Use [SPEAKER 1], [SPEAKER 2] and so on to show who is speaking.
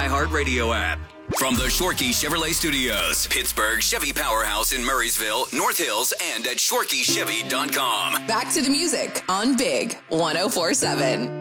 [SPEAKER 1] iHeartRadio app. From the Shorkey Chevrolet Studios, Pittsburgh Chevy Powerhouse in Murraysville, North Hills, and at ShorkeyChevy.com.
[SPEAKER 2] Back to the music on Big 104.7.